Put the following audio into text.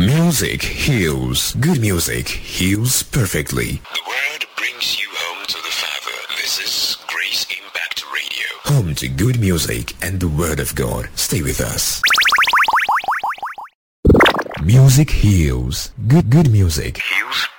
Music heals. Good music heals perfectly. The word brings you home to the Father. This is Grace Impact Radio. Home to good music and the Word of God. Stay with us. Music heals. Good music Heals